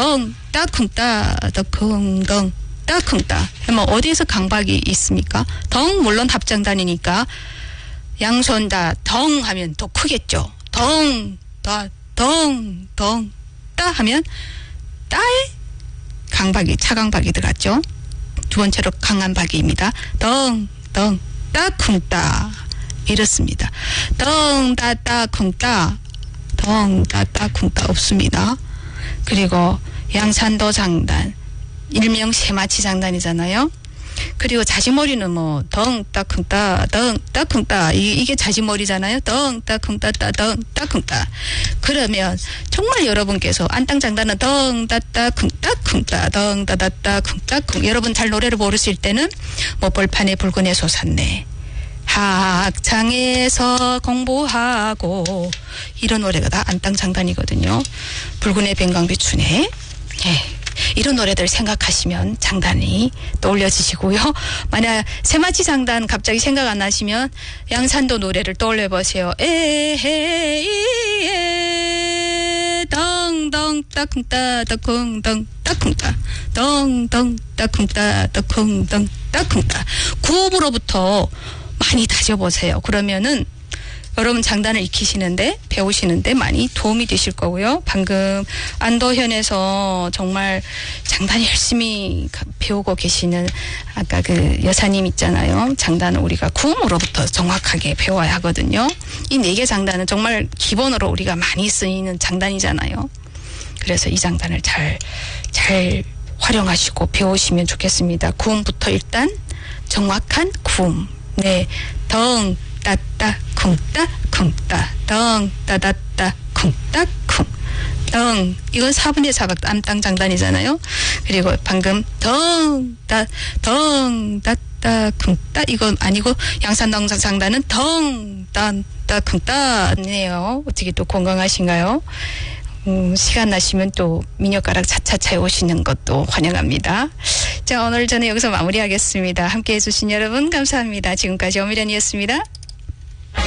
덩, 따쿵따, 덩, 따쿵따. 뭐 어디에서 강박이 있습니까? 덩, 물론 합장단이니까 양손 다 덩 하면 더 크겠죠. 덩, 따, 덩, 따 하면 따에 강박이, 차강박이 들어갔죠. 두 번째로 강한 박이입니다. 덩, 따쿵따. 이렇습니다. 덩, 따, 쿵따. 덩, 따, 쿵따 없습니다. 그리고 양산도 장단, 일명 세마치 장단이잖아요. 그리고 자지머리는 뭐 덩, 따, 쿵따, 덩, 따, 쿵따. 이게 자지머리잖아요. 덩, 따, 쿵따, 덩, 따, 쿵따. 그러면 정말 여러분께서 안땅 장단은 덩, 따, 쿵따, 쿵따, 덩, 따, 쿵따, 쿵. 여러분 잘 노래를 모르실 때는 뭐 벌판에 붉은애 솟았네, 학창에서 공부하고, 이런 노래가 다 안땅 장단이거든요. 붉은애 뱅강비추네. 이런 노래들 생각하시면 장단이 떠올려지시고요. 만약 세마치 장단 갑자기 생각 안 나시면 양산도 노래를 떠올려보세요. 에헤이에 덩덩 따쿵따 따쿵덩 따쿵따 덩덩 따쿵따 따쿵덩 따쿵따. 구호부로부터 많이 다져보세요. 그러면은 여러분 장단을 익히시는데, 배우시는데 많이 도움이 되실 거고요. 방금 안도현에서 정말 장단 열심히 배우고 계시는 아까 그 여사님 있잖아요. 장단을 우리가 구음으로부터 정확하게 배워야 하거든요. 이 4개 장단은 정말 기본으로 우리가 많이 쓰이는 장단이잖아요. 그래서 이 장단을 잘 활용하시고 배우시면 좋겠습니다. 구음부터 일단 정확한 구음. 네, 덩, 따따, 쿵따, 쿵따, 덩, 따따따, 쿵따, 쿵. 덩, 이건 4분의 4각 암땅 장단이잖아요. 그리고 방금 덩, 따, 쿵따, 이건 아니고 양산덩 장단은 덩, 따, 쿵따네요. 어떻게 또 건강하신가요? 시간 나시면 또 민요가락 차차차에 오시는 것도 환영합니다. 자, 오늘 저는 여기서 마무리하겠습니다. 함께해 주신 여러분 감사합니다. 지금까지 오미련이었습니다.